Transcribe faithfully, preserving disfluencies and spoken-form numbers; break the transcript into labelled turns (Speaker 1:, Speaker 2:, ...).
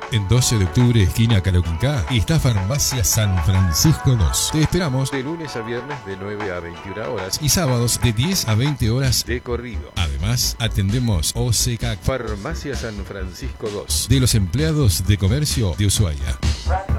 Speaker 1: En doce de octubre, esquina Caloquincá, está Farmacia San Francisco dos. Te esperamos de lunes a viernes de nueve a veintiuna horas y sábados de diez a veinte horas de corrido. Además, atendemos O C C A C, Farmacia San Francisco dos, de los empleados de comercio de Ushuaia.